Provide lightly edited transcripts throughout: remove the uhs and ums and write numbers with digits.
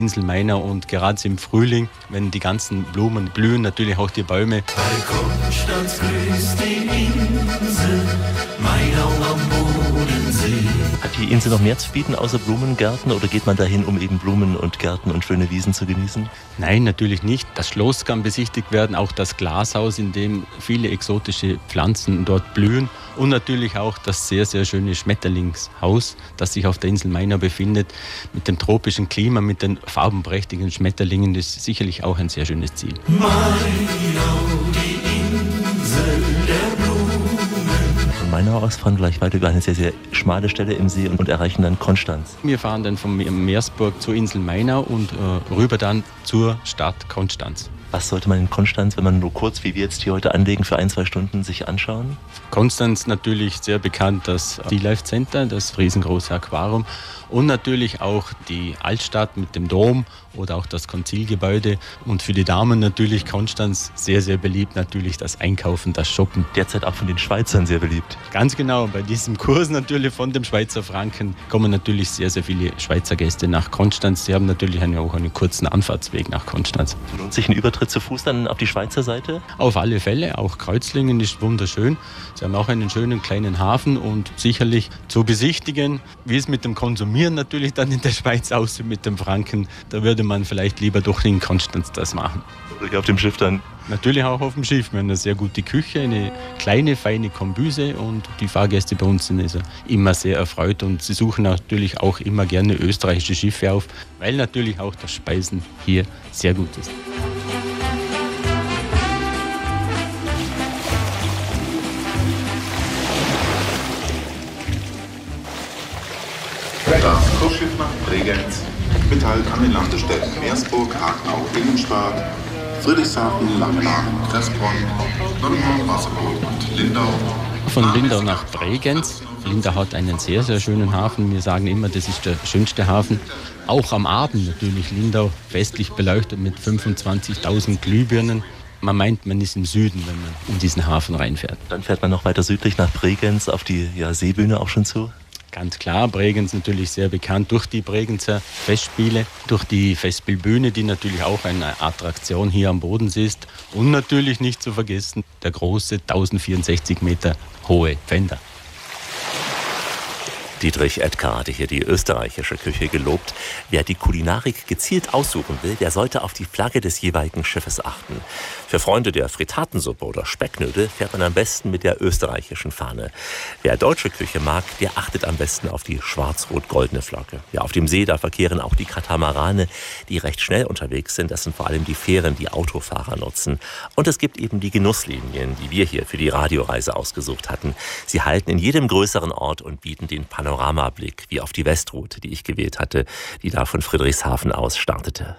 Insel Mainau und gerade im Frühling, wenn die ganzen Blumen blühen, natürlich auch die Bäume. Bei Konstanz grüßt die Insel Mainau am Bodensee. Hat die Insel noch mehr zu bieten außer Blumengärten oder geht man dahin, um eben Blumen und Gärten und schöne Wiesen zu genießen? Nein, natürlich nicht. Das Schloss kann besichtigt werden, auch das Glashaus, in dem viele exotische Pflanzen dort blühen und natürlich auch das sehr, sehr schöne Schmetterlingshaus, das sich auf der Insel Mainau befindet, mit dem tropischen Klima, mit den farbenprächtigen Schmetterlingen, das ist sicherlich auch ein sehr schönes Ziel. Mainau, die Insel der Blumen. Von Mainau aus fahren wir gleich weiter über eine sehr, sehr schmale Stelle im See und erreichen dann Konstanz. Wir fahren dann von Meersburg zur Insel Mainau und rüber dann zur Stadt Konstanz. Was sollte man in Konstanz, wenn man nur kurz, wie wir jetzt hier heute anlegen, für 1-2 Stunden sich anschauen? Konstanz natürlich sehr bekannt, das Sea Life Center, das riesengroße Aquarium und natürlich auch die Altstadt mit dem Dom oder auch das Konzilgebäude. Und für die Damen natürlich Konstanz sehr, sehr beliebt, natürlich das Einkaufen, das Shoppen. Derzeit auch von den Schweizern sehr beliebt. Ganz genau, bei diesem Kurs natürlich von dem Schweizer Franken kommen natürlich sehr, sehr viele Schweizer Gäste nach Konstanz. Sie haben natürlich auch einen kurzen Anfahrtsweg nach Konstanz. Lohnt sich ein Übertritt zu Fuß dann auf die Schweizer Seite? Auf alle Fälle, auch Kreuzlingen ist wunderschön. Sie haben auch einen schönen kleinen Hafen und sicherlich zu besichtigen, wie es mit dem Konsumieren natürlich dann in der Schweiz aussieht mit dem Franken. Da würde man vielleicht lieber doch in Konstanz das machen. Oder hier auf dem Schiff dann? Natürlich auch auf dem Schiff. Wir haben eine sehr gute Küche, eine kleine, feine Kombüse und die Fahrgäste bei uns sind also immer sehr erfreut und sie suchen natürlich auch immer gerne österreichische Schiffe auf, weil natürlich auch das Speisen hier sehr gut ist. Das Kursschiff nach Bregenz mit Halt an den Landestellen Meersburg, Hagenau, Ilmenstadt, Friedrichshafen, Langenhagen, Kressbronn, Nonnenhorn, Wasserburg und Lindau. Von Lindau nach Bregenz. Lindau hat einen sehr, sehr schönen Hafen. Wir sagen immer, das ist der schönste Hafen. Auch am Abend natürlich Lindau festlich beleuchtet mit 25.000 Glühbirnen. Man meint, man ist im Süden, wenn man in diesen Hafen reinfährt. Dann fährt man noch weiter südlich nach Bregenz auf die Seebühne auch schon zu? Ganz klar, Bregenz natürlich sehr bekannt durch die Bregenzer Festspiele, durch die Festspielbühne, die natürlich auch eine Attraktion hier am Bodensee ist. Und natürlich nicht zu vergessen, der große 1064 Meter hohe Pfänder. Dietrich Edgar hatte hier die österreichische Küche gelobt. Wer die Kulinarik gezielt aussuchen will, der sollte auf die Flagge des jeweiligen Schiffes achten. Für Freunde der Frittatensuppe oder Specknödel fährt man am besten mit der österreichischen Fahne. Wer deutsche Küche mag, der achtet am besten auf die schwarz-rot-goldene Flagge. Ja, auf dem See, da verkehren auch die Katamarane, die recht schnell unterwegs sind. Das sind vor allem die Fähren, die Autofahrer nutzen. Und es gibt eben die Genusslinien, die wir hier für die Radioreise ausgesucht hatten. Sie halten in jedem größeren Ort und bieten den Panoramablick, wie auf die Westroute, die ich gewählt hatte, die da von Friedrichshafen aus startete.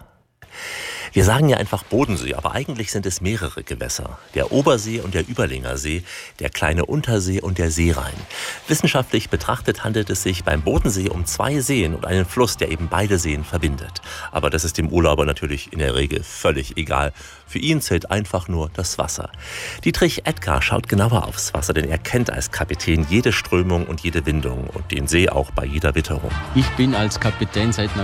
Wir sagen ja einfach Bodensee, aber eigentlich sind es mehrere Gewässer. Der Obersee und der Überlinger See, der kleine Untersee und der Seerhein. Wissenschaftlich betrachtet handelt es sich beim Bodensee um 2 Seen und einen Fluss, der eben beide Seen verbindet. Aber das ist dem Urlauber natürlich in der Regel völlig egal. Für ihn zählt einfach nur das Wasser. Dietrich Edgar schaut genauer aufs Wasser, denn er kennt als Kapitän jede Strömung und jede Windung und den See auch bei jeder Witterung. Ich bin als Kapitän seit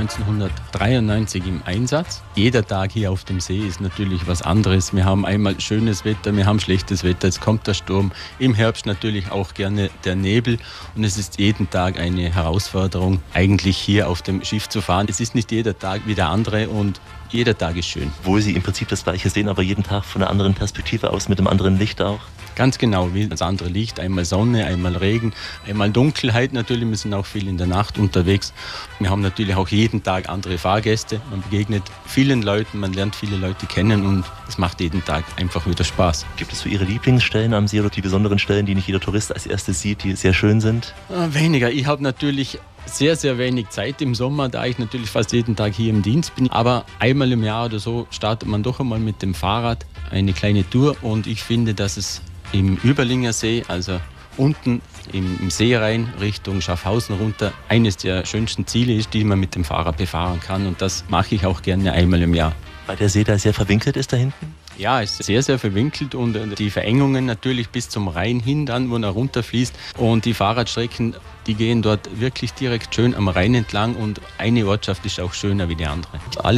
1993 im Einsatz. Jeder Tag hier auf dem See ist natürlich was anderes. Wir haben einmal schönes Wetter, wir haben schlechtes Wetter, jetzt kommt der Sturm. Im Herbst natürlich auch gerne der Nebel und es ist jeden Tag eine Herausforderung, eigentlich hier auf dem Schiff zu fahren. Es ist nicht jeder Tag wie der andere und jeder Tag ist schön. Obwohl Sie im Prinzip das Gleiche sehen, aber jeden Tag von einer anderen Perspektive aus, mit einem anderen Licht auch? Ganz genau, wie das andere Licht. Einmal Sonne, einmal Regen, einmal Dunkelheit natürlich. Wir sind auch viel in der Nacht unterwegs. Wir haben natürlich auch jeden Tag andere Fahrgäste. Man begegnet vielen Leuten, man lernt viele Leute kennen und es macht jeden Tag einfach wieder Spaß. Gibt es so Ihre Lieblingsstellen am See oder die besonderen Stellen, die nicht jeder Tourist als erstes sieht, die sehr schön sind? Weniger. Ich habe natürlich sehr, sehr wenig Zeit im Sommer, da ich natürlich fast jeden Tag hier im Dienst bin. Aber einmal im Jahr oder so startet man doch einmal mit dem Fahrrad eine kleine Tour und ich finde, dass es im Überlinger See, also unten im Seerhein Richtung Schaffhausen runter, eines der schönsten Ziele ist, die man mit dem Fahrrad befahren kann und das mache ich auch gerne einmal im Jahr. Weil der See da sehr verwinkelt ist da hinten? Ja, es ist sehr, sehr verwinkelt und die Verengungen natürlich bis zum Rhein hin dann, wo er runterfließt. Und die Fahrradstrecken, die gehen dort wirklich direkt schön am Rhein entlang und eine Ortschaft ist auch schöner wie die andere.